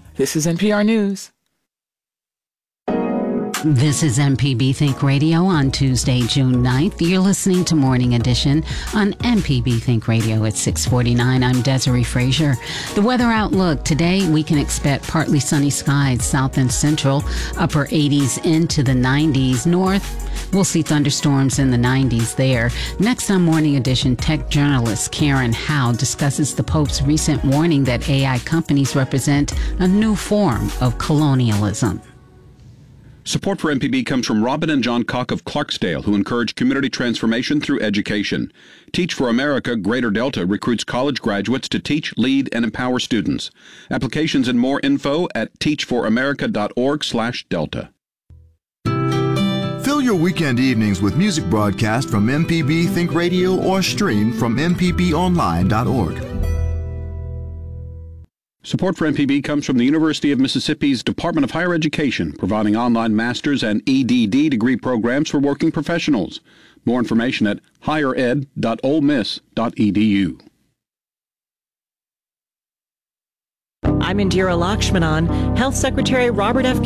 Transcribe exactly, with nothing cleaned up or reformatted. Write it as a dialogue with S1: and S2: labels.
S1: This is N P R News.
S2: This is M P B Think Radio on Tuesday, June ninth. You're listening to Morning Edition on M P B Think Radio at six forty-nine. I'm Desiree Frazier. The weather outlook. Today, we can expect partly sunny skies south and central, upper eighties into the nineties. North, we'll see thunderstorms in the nineties there. Next on Morning Edition, tech journalist Karen Howe discusses the Pope's recent warning that A I companies represent a new form of colonialism.
S3: Support for M P B comes from Robin and John Cock of Clarksdale, who encourage community transformation through education. Teach for America Greater Delta recruits college graduates to teach, lead, and empower students. Applications and more info at teachforamerica.org slash delta.
S4: Fill your weekend evenings with music broadcast from M P B Think Radio or stream from m p b online dot org.
S3: Support for M P B comes from the University of Mississippi's Department of Higher Education, providing online master's and E D D degree programs for working professionals. More information at higher ed dot ole miss dot e d u.
S5: I'm Indira Lakshmanan. Health Secretary Robert F.